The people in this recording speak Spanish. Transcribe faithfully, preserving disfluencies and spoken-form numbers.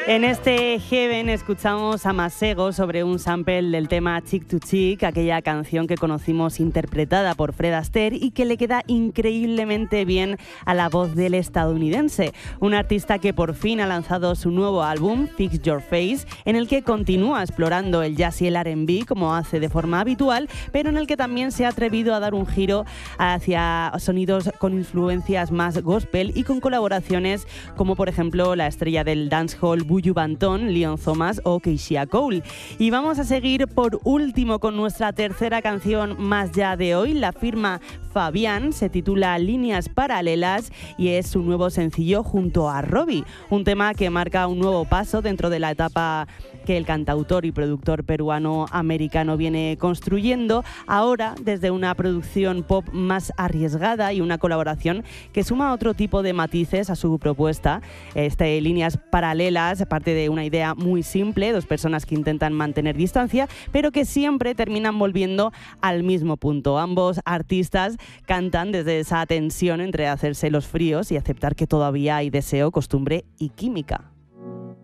En este Heaven escuchamos a Masego sobre un sample del tema Chick to Chick, aquella canción que conocimos interpretada por Fred Astaire y que le queda increíblemente bien a la voz del estadounidense, un artista que por fin ha lanzado su nuevo álbum, Fix Your Face, en el que continúa explorando el jazz y el R and B como hace de forma habitual, pero en el que también se ha atrevido a dar un giro hacia sonidos con influencias más gospel y con colaboraciones como por ejemplo la estrella del dancehall Buju Banton, Leon Thomas o Keisha Cole. Y vamos a seguir por último con nuestra tercera canción más ya de hoy. La firma Fabián, se titula Líneas Paralelas y es su nuevo sencillo junto a Robbie, un tema que marca un nuevo paso dentro de la etapa que el cantautor y productor peruano-americano viene construyendo, ahora desde una producción pop más arriesgada y una colaboración que suma otro tipo de matices a su propuesta. Este, líneas paralelas parte de una idea muy simple, dos personas que intentan mantener distancia, pero que siempre terminan volviendo al mismo punto. Ambos artistas cantan desde esa tensión entre hacerse los fríos y aceptar que todavía hay deseo, costumbre y química.